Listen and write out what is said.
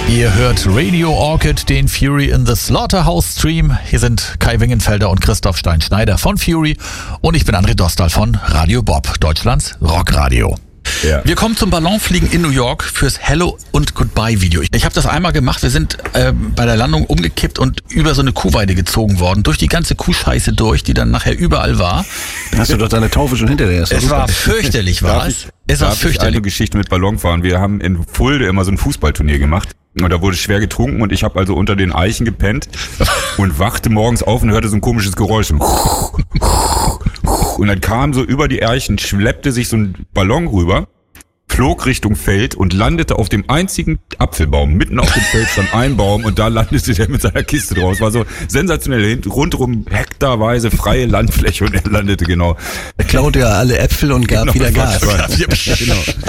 Ihr hört Radio Orchid, den Fury in the Slaughterhouse Stream. Hier sind Kai Wingenfelder und Christoph Stein-Schneider von Fury und ich bin André Dostal von Radio Bob, Deutschlands Rockradio. Ja. Wir kommen zum Ballonfliegen in New York fürs Hello und Goodbye Video. Ich habe das einmal gemacht. Wir sind bei der Landung umgekippt und über so eine Kuhweide gezogen worden. Durch die ganze Kuhscheiße durch, die dann nachher überall war. Hast du doch deine Taufe schon hinter dir. Es war fürchterlich, war es? Es war fürchterlich. Eine Geschichte mit Ballonfahren. Wir haben in Fulda immer so ein Fußballturnier gemacht. Und da wurde schwer getrunken und ich habe also unter den Eichen gepennt und wachte morgens auf und hörte so ein komisches Geräusch. Und dann kam so über die Eichen, schleppte sich so ein Ballon rüber, flog Richtung Feld und landete auf dem einzigen Apfelbaum. Mitten auf dem Feld stand ein Baum und da landete der mit seiner Kiste draus. War so sensationell, rundherum hektarweise freie Landfläche und er landete genau. Er klaute ja alle Äpfel und gab wieder Gas. Genau.